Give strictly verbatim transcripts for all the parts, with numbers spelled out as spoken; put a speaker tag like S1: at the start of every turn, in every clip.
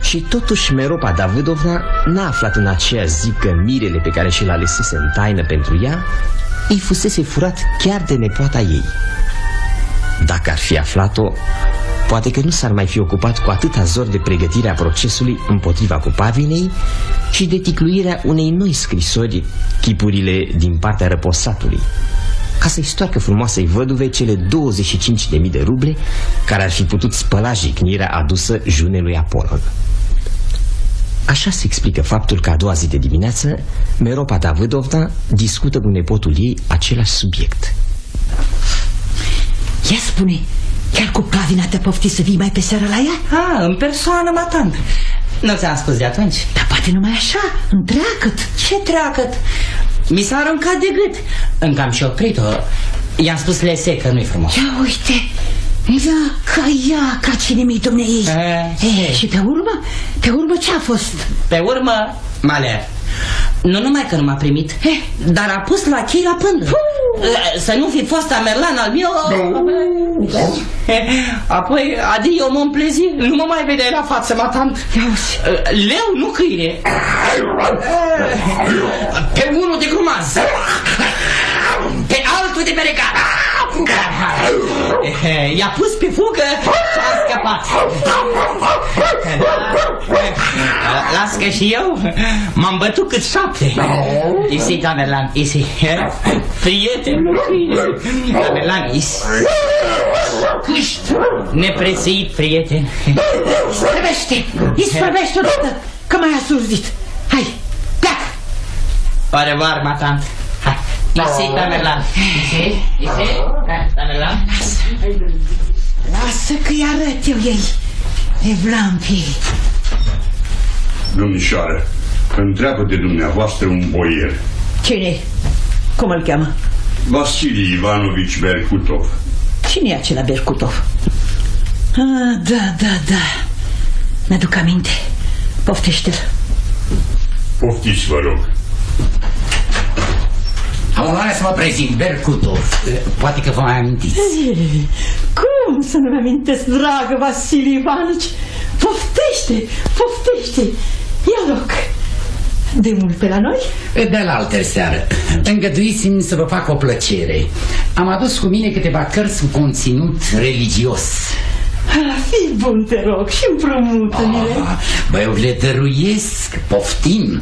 S1: Și totuși Meropa Davidovna n-a aflat în aceea zi că mirele pe care și-l alesese în taină pentru ea îi fusese furat chiar de nepoata ei. Dacă ar fi aflat-o, poate că nu s-ar mai fi ocupat cu atâta zor de pregătirea procesului împotriva Cupavinei și de ticluirea unei noi scrisori, chipurile din partea răposatului, ca să-i stoarcă frumoasei văduve cele douăzeci și cinci de mii de ruble care ar fi putut spăla jignirea adusă junelui Apolon. Așa se explică faptul că a doua zi de dimineață Meropa Davidovna discută cu nepotul ei același subiect.
S2: Ia spune, chiar Cupavina te-a poftit să vii mai pe seară la ea?
S3: Ah, în persoană, matant. Nu ți-am spus de atunci?
S2: Dar poate numai așa, întreagăt.
S3: Ce treacăt? Mi s-a aruncat de gât. Încă am și oprit-o. I-am spus lese că nu-i frumos.
S2: Ia uite, ia ca ea, ca cine mi-i dumnei. E, și pe urmă? Pe urmă ce a fost?
S3: Pe urmă, Malea. Nu numai că nu m-a primit,
S2: eh,
S3: dar a pus la chei la pândă. Să nu fi fost amerlan al meu. Apoi, adio mon plezir. Nu mă mai vedeai la față, matant. Leu, nu câine. Pe unul de grumaz, pe altul de perecat. I-a pus pe fugă și a scăpat. Las că și eu m-am bătut cât șapte. Isi, Tamerlan, isi. Prieten, nu câine. Tamerlan, isi. Câști, neprețuit prieten.
S2: Străvește, isprăvește odată, că m-ai asurdit. Hai, pleacă.
S3: Pare var, matant. Hai. Isi, Tamerlan. Isi, isi, Tamerlan.
S2: Lasă, lasă că-i arăt eu ei. Evlampii.
S4: Domnișoară, întreabă de dumneavoastră un boier.
S2: Cine? Cum îl cheamă?
S4: Vasili Ivanovici Berkutov.
S2: Cine e acela Berkutov? Ah, da, da, da. Mi-aduc aminte. Poftește-l.
S4: Poftiți, vă rog.
S5: Am onoarea să mă prezint, Berkutov. Poate că vă mai amintiți.
S2: Cum să nu-mi amintesc, dragă Vasili Ivanici? Poftește, poftește. Ia loc. De mult pe la noi?
S5: De la altă seară. Îngăduiți-mi să vă fac o plăcere. Am adus cu mine câteva cărți cu conținut religios.
S2: Fii bun, te rog, și împrumută-mi-le.
S5: Băi, eu le dăruiesc, poftim.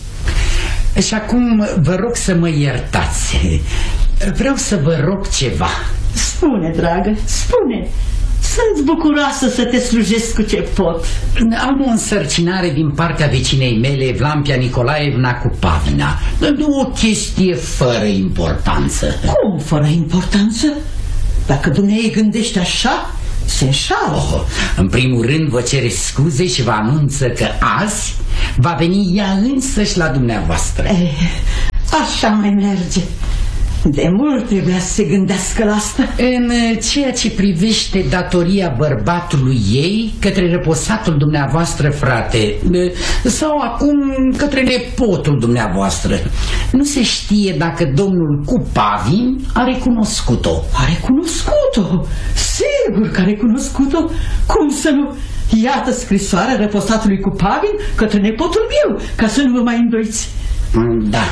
S5: Și acum vă rog să mă iertați. Vreau să vă rog ceva.
S2: Spune, dragă, spune. Sunt bucuroasă să te slujesc cu ce pot.
S5: Am o însărcinare din partea vecinei mele, Evlampia Nicolaevna Cupavina. Nu o chestie fără importanță.
S2: Cum fără importanță? Dacă dumneavoastră gândește așa, se înșală.
S5: Oh, în primul rând vă cere scuze și vă anunță că azi va veni ea însăși la dumneavoastră.
S2: E, așa mai merge. De mult trebuia să se gândească la asta.
S5: În ceea ce privește datoria bărbatului ei către răposatul dumneavoastră, frate, sau acum către nepotul dumneavoastră, nu se știe dacă domnul Cupavin a recunoscut-o.
S2: A recunoscut-o? Sigur că a recunoscut-o. Cum să nu? Iată scrisoarea răposatului Cupavin către nepotul meu, ca să nu vă mai îndoiți.
S5: Da.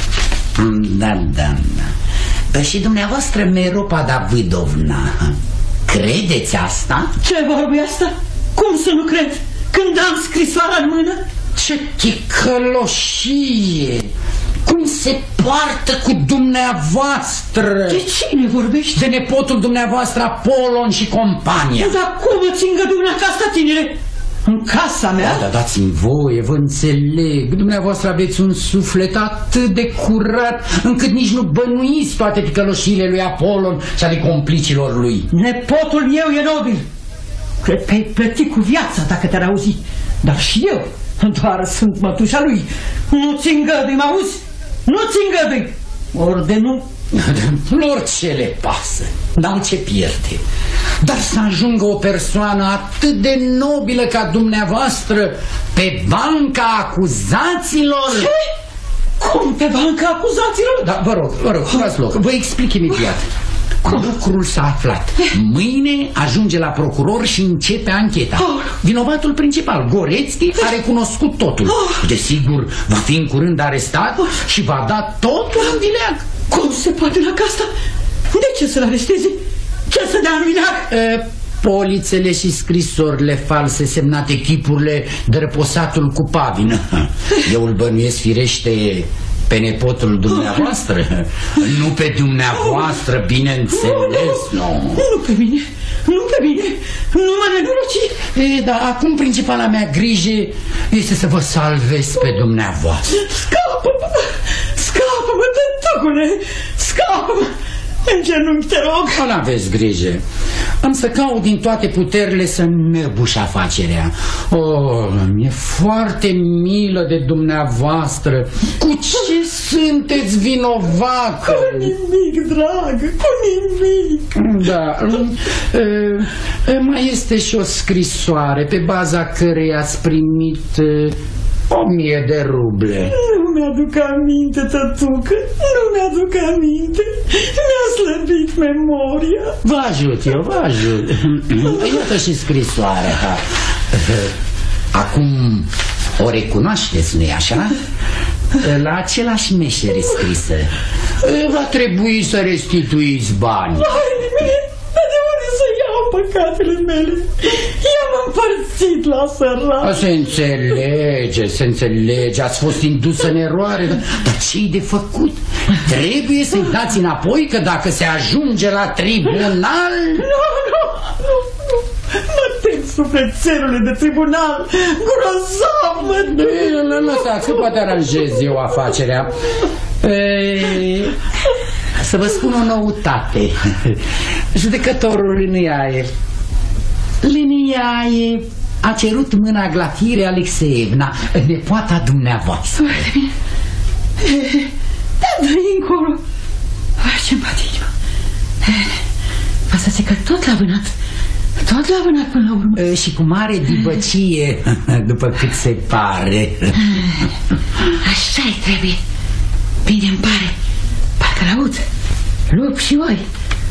S5: Da, da, da. Dar și dumneavoastră, Meropa Davidovna, credeți asta?
S2: Ce vorbi asta? Cum să nu cred? Când am scrisoarea în mână?
S5: Ce ticăloșie! Cum se poartă cu dumneavoastră?
S2: De cine vorbești?
S5: De nepotul dumneavoastră, Apolon și compania.
S2: Dar cum îți îngăduie asta, tinere? În casa mea?
S5: Da, da, dați-mi voie, vă înțeleg. Dumneavoastră aveți un suflet atât de curat încât nici nu bănuiți toate ticăloșiile lui Apolon și ale complicilor lui.
S2: Nepotul meu e nobil. Cred că ai plătit cu viața dacă te-ar auzi. Dar și eu doar sunt mătușa lui. Nu-ți îngădui, mă auzi? Nu-ți îngădui. Ori de nu...
S5: Lor ce le pasă, n-au ce pierde. Dar să ajungă o persoană atât de nobilă ca dumneavoastră pe banca acuzaților.
S2: Ce? Cum pe banca acuzaților?
S5: Da, vă rog, vă rog, luați loc, vă explic imediat. Lucrul s-a aflat. Mâine ajunge la procuror și începe ancheta. Vinovatul principal, Gorețchi, a recunoscut totul. Desigur, va fi în curând arestat și va da totul în vileag.
S2: Cum se poate la asta? De ce să-l aresteze? Ce să dea în vileag?
S5: Polițele și scrisorile false semnate, chipurile de răposatul cu pavină. Eu îl bănuiesc firește pe nepotul dumneavoastră. Nu pe dumneavoastră, bineînțeles, nu.
S2: Nu pe mine, nu pe mine, nu mă nenoroci.
S5: E, dar acum principala mea grijă este să vă salvez pe dumneavoastră.
S2: Scapă-mă, scapă-mă, tătucule, scapă-mă. În genunchi, te rog.
S5: Nu aveți grijă. Am să caut din toate puterile să năbuș afacerea. Oh, mi-e foarte milă de dumneavoastră. Cu ce sunteți vinovată?
S2: Cu nimic, dragă, cu nimic.
S5: Da. E, e, mai este și o scrisoare pe baza căreia ați primit e, o mie de ruble.
S2: Nu mi-aduc aminte, tătucă, nu mi-aduc aminte. Mi-a slăbit memoria.
S5: Vă ajut eu, vă ajut. Iată și scrisoarea. Acum o recunoașteți, nu-i așa? La același meșere scrisă. Va trebui să restituiți bani.
S2: Vai de mine, dar de unde să iau păcatele mele? I-am împărțit la sărac.
S5: Se înțelege, se înțelege. Ați fost indusă în eroare. Dar ce-i de făcut? Trebuie să-i dați înapoi, că dacă se ajunge la tribunal...
S2: Nu, nu, nu, nu. Mă tem sufletelule de tribunal. Grozav, mă tem.
S5: Lăsați, că poate aranjez eu afacerea. E... Să vă spun o noutate. Judecătorul Liniae Liniae a cerut mâna Glafire Alexeevna, nepoata dumneavoastră.
S2: Foarte bine. Da, dă-i încolo. Ai, ce-mi bate inima. Pasă-ți că tot l-a vânat. Tot l-a vânat până la urmă.
S5: Și cu mare dibăcie, după cât se pare.
S2: Așa-i trebuie. Bine îmi pare. Parcă l-aud. Lup și oi.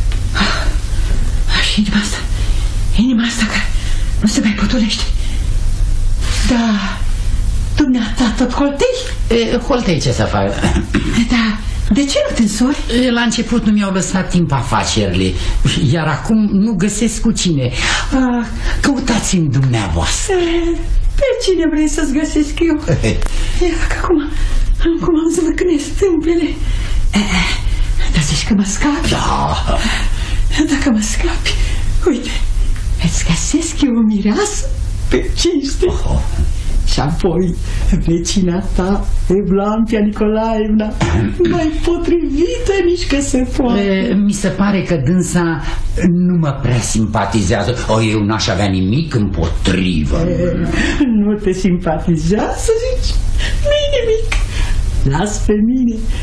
S2: Ah, și inima asta. Inima asta care nu se mai potolește. Da, dumneata tot holtei?
S5: E, holtei ce să fac?
S2: Da, de ce nu te însori?
S5: La început nu mi-au lăsat timp afacerile, iar acum nu găsesc cu cine. Ah, căutați-mi dumneavoastră.
S2: Pe cine vrei să-ți găsesc eu? Ia, că acum, acum am să văcânesc stâmplele. Dar zici că mă scapi?
S5: Da.
S2: Dacă mă scapi, uite, îți găsesc eu o mireasă pe cinste. Oh. Și apoi vecina ta, Evlampia Nicolaevna, mai potrivită nici că se poate.
S5: E, mi se pare că dânsa nu mă prea simpatizează. O, eu n-aș avea nimic împotrivă.
S2: E, nu te simpatizează, zici? Nu-i nimic. Las pe mine